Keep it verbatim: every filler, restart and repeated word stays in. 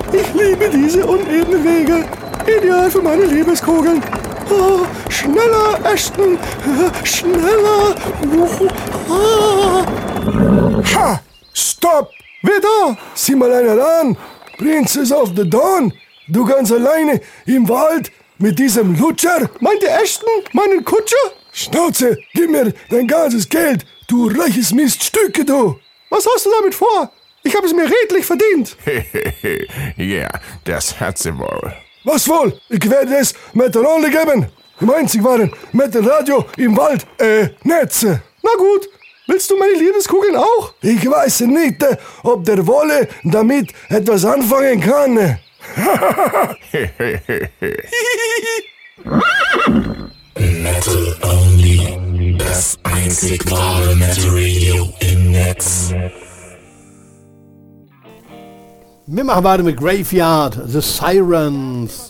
Ich liebe diese unebenen Wege. Ideal für meine Liebeskugeln. Oh, schneller, Ashton. Schneller. Ah. Ha! Stopp! Wer da? Sieh mal einer an. Princess of the Dawn. Du ganz alleine im Wald mit diesem Lutscher. Meint ihr Ashton? Meinen Kutscher? Schnauze, gib mir dein ganzes Geld. Du reiches Miststücke, du. Was hast du damit vor? Ich habe es mir redlich verdient. Ja, das hat sie wohl. Was wohl? Ich werde es Meteorole geben. Im einzig wahren Meteorradio im Wald, äh, Netze. Na gut, willst du meine Liebeskugeln auch? Ich weiß nicht, ob der Wolle damit etwas anfangen kann. Metal Only, das einzig wahre Metal Radio im Netz. Wir machen weiter mit Graveyard, The Sirens.